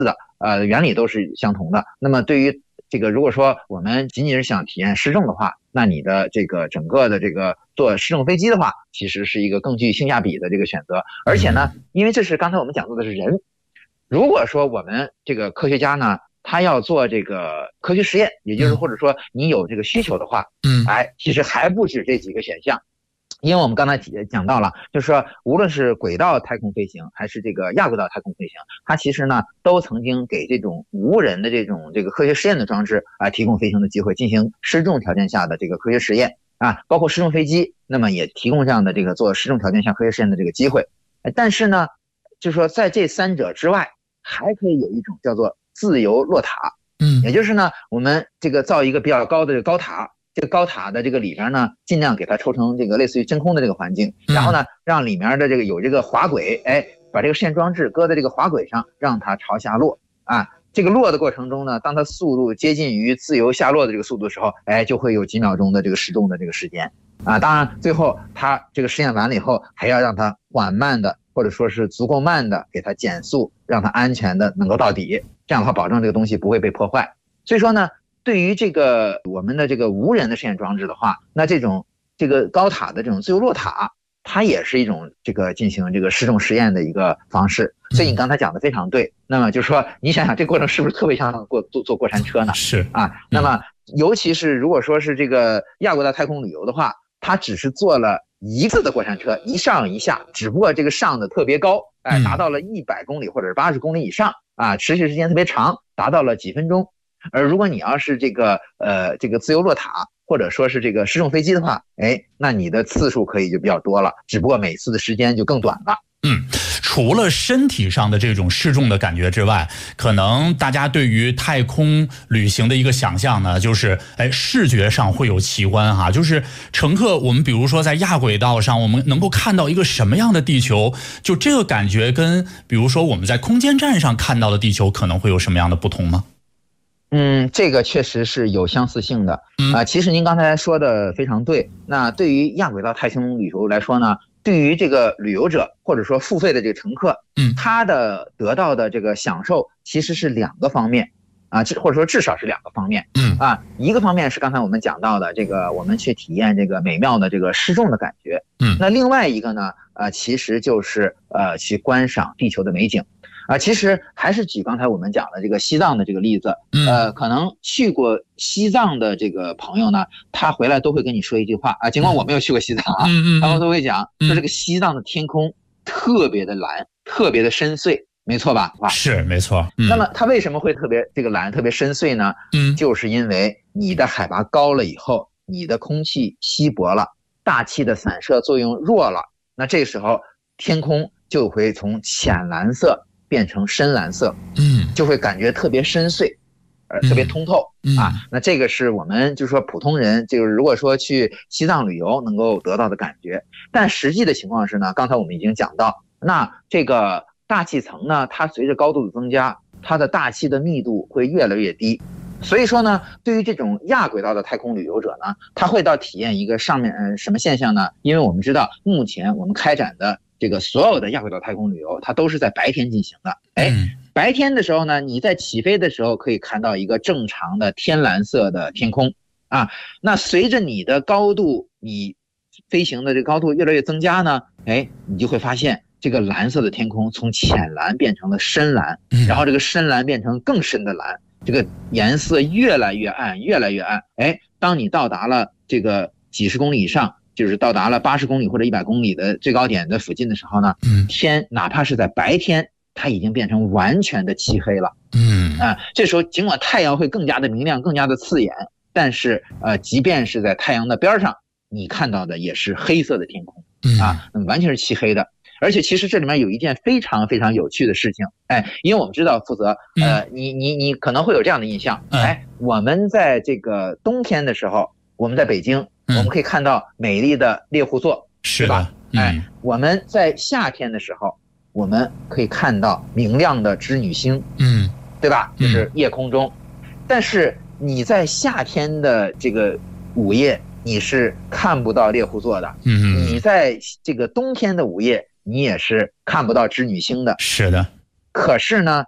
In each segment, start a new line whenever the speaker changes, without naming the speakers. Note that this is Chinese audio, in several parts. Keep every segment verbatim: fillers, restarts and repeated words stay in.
的，呃，原理都是相同的。那么对于这个，如果说我们仅仅是想体验失重的话，那你的这个整个的这个坐失重飞机的话，其实是一个更具性价比的这个选择。而且呢，因为这是刚才我们讲到的是人，如果说我们这个科学家呢，他要做这个科学实验，也就是或者说你有这个需求的话，
嗯，
哎，其实还不止这几个选项。因为我们刚才讲到了，就是说无论是轨道太空飞行还是这个亚轨道太空飞行，它其实呢都曾经给这种无人的这种这个科学实验的装置啊提供飞行的机会，进行失重条件下的这个科学实验啊，包括失重飞机，那么也提供这样的这个做失重条件下科学实验的这个机会。但是呢，就是说在这三者之外，还可以有一种叫做自由落塔，
嗯，
也就是呢我们这个造一个比较高的这个高塔。这个高塔的这个里边呢，尽量给它抽成这个类似于真空的这个环境，然后呢，让里面的这个有这个滑轨，哎，把这个实验装置搁在这个滑轨上，让它朝下落啊。这个落的过程中呢，当它速度接近于自由下落的这个速度的时候，哎，就会有几秒钟的这个失重的这个时间啊。当然，最后它这个实验完了以后，还要让它缓慢的或者说是足够慢的给它减速，让它安全的能够到底，这样的话保证这个东西不会被破坏。所以说呢，对于这个我们的这个无人的实验装置的话，那这种这个高塔的这种自由落塔，它也是一种这个进行这个失重实验的一个方式。所以你刚才讲的非常对。那么就是说，你想想这过程是不是特别像过坐坐过山车呢？
是
啊。那么尤其是如果说是这个亚轨道太空旅游的话，它只是坐了一次的过山车，一上一下，只不过这个上的特别高，哎，达到了一百公里或者是八十公里以上啊，持续时间特别长，达到了几分钟。而如果你要是这个呃这个自由落塔或者说是这个失重飞机的话，哎，那你的次数可以就比较多了，只不过每次的时间就更短了。
嗯，除了身体上的这种失重的感觉之外，可能大家对于太空旅行的一个想象呢，就是哎，视觉上会有奇观哈，就是乘客我们比如说在亚轨道上，我们能够看到一个什么样的地球，就这个感觉跟比如说我们在空间站上看到的地球可能会有什么样的不同吗？
嗯，这个确实是有相似性的啊、呃。其实您刚才说的非常对。那对于亚轨道太空旅游来说呢，对于这个旅游者或者说付费的这个乘客，嗯，他的得到的这个享受其实是两个方面啊，或者说至少是两个方面。嗯啊，一个方面是刚才我们讲到的这个，我们去体验这个美妙的这个失重的感觉。嗯，那另外一个呢，呃，其实就是呃去观赏地球的美景。啊，其实还是举刚才我们讲的这个西藏的这个例子，呃，可能去过西藏的这个朋友呢，他回来都会跟你说一句话啊，尽管我没有去过西藏啊，他们都会讲说这个西藏的天空特别的蓝，特别的深邃，没错吧？
是没错。
嗯、那么它为什么会特别这个蓝，特别深邃呢？嗯，就是因为你的海拔高了以后，你的空气稀薄了，大气的散射作用弱了，那这时候天空就会从浅蓝色变成深蓝色，嗯，就会感觉特别深邃，呃，特别通透、嗯、啊。那这个是我们就是说普通人，就是如果说去西藏旅游能够得到的感觉。但实际的情况是呢，刚才我们已经讲到，那这个大气层呢，它随着高度的增加，它的大气的密度会越来越低。所以说呢，对于这种亚轨道的太空旅游者呢，他会到体验一个上面呃什么现象呢？因为我们知道目前我们开展的这个所有的亚轨道太空旅游，它都是在白天进行的。哎，白天的时候呢，你在起飞的时候可以看到一个正常的天蓝色的天空啊。那随着你的高度，你飞行的这个高度越来越增加呢，哎，你就会发现这个蓝色的天空从浅蓝变成了深蓝，然后这个深蓝变成更深的蓝，这个颜色越来越暗，越来越暗。哎，当你到达了这个几十公里以上，就是到达了八十公里或者一百公里的最高点的附近的时候呢，天哪怕是在白天，它已经变成完全的漆黑了。嗯啊，这时候尽管太阳会更加的明亮，更加的刺眼，但是呃，即便是在太阳的边上，你看到的也是黑色的天空啊，那么完全是漆黑的。而且其实这里面有一件非常非常有趣的事情，哎，因为我们知道负责，呃，你你你可能会有这样的印象，哎，我们在这个冬天的时候，我们在北京。我们可以看到美丽的猎户座，
是吧？
哎，我们在夏天的时候，我们可以看到明亮的织女星，嗯，对吧？就是夜空中。但是你在夏天的这个午夜，你是看不到猎户座的，嗯，你在这个冬天的午夜，你也是看不到织女星的。
是的。
可是呢，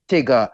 这个